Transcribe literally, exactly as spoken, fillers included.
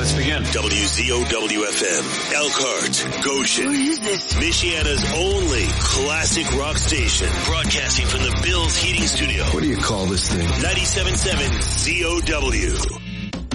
Let's begin. W Z O W F M, Elkhart, Goshen. What is this? Michiana's only classic rock station. Broadcasting from the Bills Heating Studio. What do you call this thing? ninety-seven point seven Z O W.